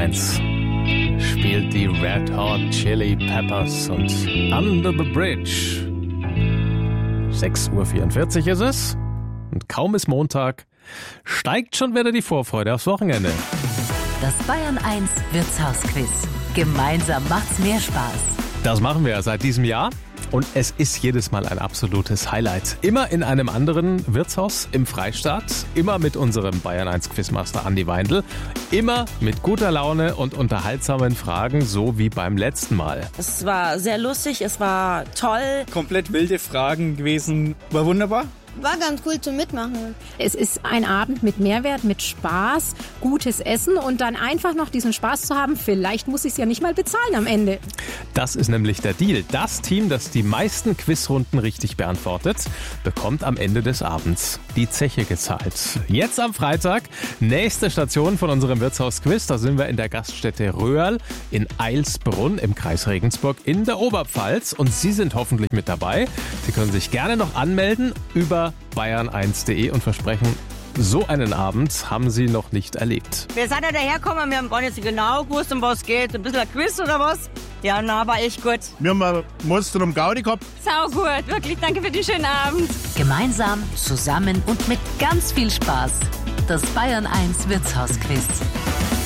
1 spielt die Red Hot Chili Peppers und Under the Bridge. 6:44 Uhr ist es und kaum ist Montag, steigt schon wieder die Vorfreude aufs Wochenende. Das Bayern 1 Wirtshausquiz. Gemeinsam macht's mehr Spaß. Das machen wir seit diesem Jahr und es ist jedes Mal ein absolutes Highlight. Immer in einem anderen Wirtshaus im Freistaat, immer mit unserem Bayern 1 Quizmaster Andi Weindl, immer mit guter Laune und unterhaltsamen Fragen, so wie beim letzten Mal. Es war sehr lustig, es war toll. Komplett wilde Fragen gewesen, war wunderbar. War ganz cool zum Mitmachen. Es ist ein Abend mit Mehrwert, mit Spaß, gutes Essen und dann einfach noch diesen Spaß zu haben. Vielleicht muss ich es ja nicht mal bezahlen am Ende. Das ist nämlich der Deal. Das Team, das die meisten Quizrunden richtig beantwortet, bekommt am Ende des Abends die Zeche gezahlt. Jetzt am Freitag, nächste Station von unserem Wirtshausquiz. Da sind wir in der Gaststätte Röhrl in Eilsbrunn im Kreis Regensburg in der Oberpfalz. Und Sie sind hoffentlich mit dabei. Sie können sich gerne noch anmelden über bayern1.de und versprechen, so einen Abend haben Sie noch nicht erlebt. Wir sind ja dahergekommen, wir haben gar nicht so genau gewusst, um was geht. Ein bisschen ein Quiz oder was? Ja, na, war echt gut. Wir haben ein Monster um Gaudi gehabt. Sau gut, wirklich, danke für den schönen Abend. Gemeinsam, zusammen und mit ganz viel Spaß. Das Bayern 1 Wirtshausquiz.